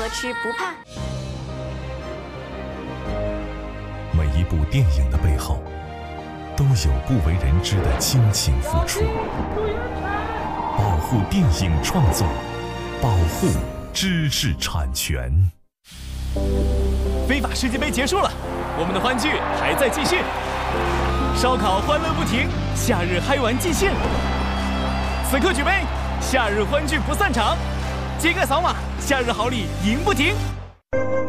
多吃不怕。 每一部电影的背后，都有不为人知的倾情付出。保护电影创作，保护知识产权。 非法世界杯结束了，我们的欢聚还在继续。烧烤欢乐不停，夏日嗨玩尽兴。此刻举杯，夏日欢聚不散场。揭盖扫码，夏日好礼赢不停。